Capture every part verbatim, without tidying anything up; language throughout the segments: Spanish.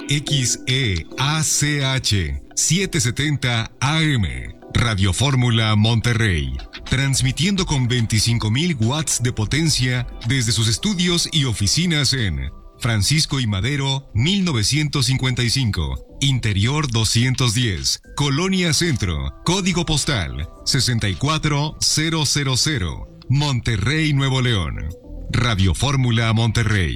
X E A C H setecientos setenta A M, Radio Fórmula Monterrey, transmitiendo con veinticinco mil watts de potencia desde sus estudios y oficinas en Francisco y Madero, mil novecientos cincuenta y cinco, Interior doscientos diez, Colonia Centro, Código Postal sesenta y cuatro mil, Monterrey, Nuevo León. Radio Fórmula Monterrey.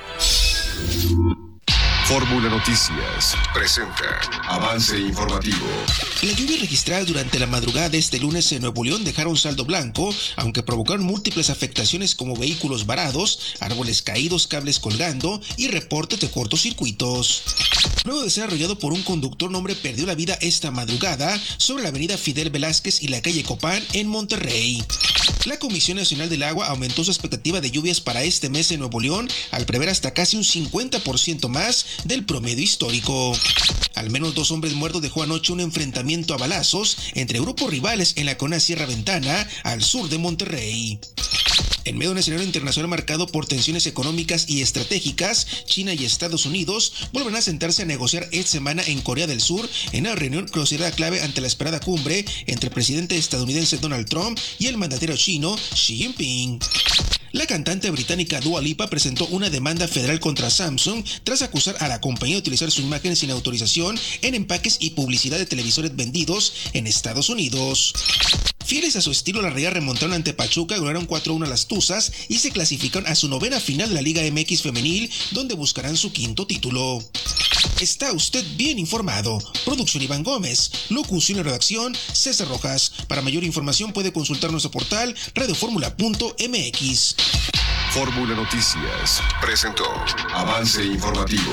Fórmula Noticias presenta avance informativo. La lluvia registrada durante la madrugada de este lunes en Nuevo León dejaron saldo blanco, aunque provocaron múltiples afectaciones como vehículos varados, árboles caídos, cables colgando y reportes de cortocircuitos. Luego de ser arrollado por un conductor, un hombre perdió la vida esta madrugada sobre la avenida Fidel Velázquez y la calle Copán en Monterrey. La Comisión Nacional del Agua aumentó su expectativa de lluvias para este mes en Nuevo León al prever hasta casi un cincuenta por ciento más del promedio histórico. Al menos dos hombres muertos dejó anoche un enfrentamiento a balazos entre grupos rivales en la colonia Sierra Ventana, al sur de Monterrey. En medio de un escenario internacional marcado por tensiones económicas y estratégicas, China y Estados Unidos vuelven a sentarse a negociar esta semana en Corea del Sur en una reunión que considerada clave ante la esperada cumbre entre el presidente estadounidense Donald Trump y el mandatario chino Xi Jinping. La cantante británica Dua Lipa presentó una demanda federal contra Samsung tras acusar a la compañía de utilizar su imagen sin autorización en empaques y publicidad de televisores vendidos en Estados Unidos. Fieles a su estilo, las Rayas remontaron ante Pachuca, ganaron cuatro a uno a las Tuzas y se clasificaron a su novena final de la Liga M X Femenil, donde buscarán su quinto título. Está usted bien informado. Producción Iván Gómez. Locución y redacción César Rojas. Para mayor información puede consultar nuestro portal radio fórmula punto m x. Fórmula Noticias presentó avance informativo.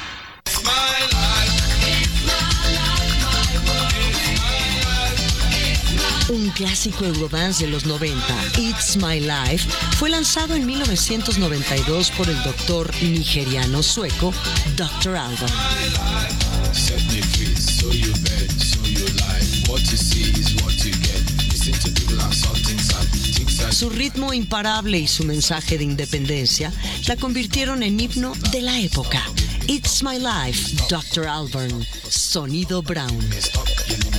Un clásico Eurodance de los noventa, It's My Life, fue lanzado en mil novecientos noventa y dos por el doctor nigeriano sueco doctor Alban. Su ritmo imparable y su mensaje de independencia la convirtieron en himno de la época. It's My Life, doctor Alban, Sonido Brown.